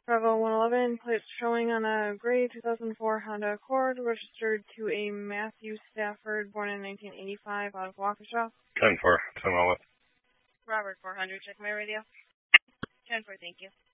Bravo 111, plates showing on a gray 2004 Honda Accord, registered to a Matthew Stafford, born in 1985, out of Waukesha. 10-4, 10 Robert 400, check my radio. 10-4, thank you.